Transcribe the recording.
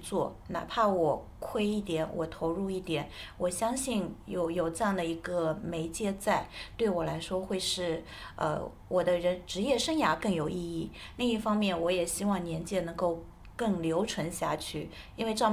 做，哪怕我亏一点，我投入一点，我相信有这样的一个媒介在，对我来说会是我的职业生涯更有意义。另一方面，我也希望年鉴能够更留存下去，因为照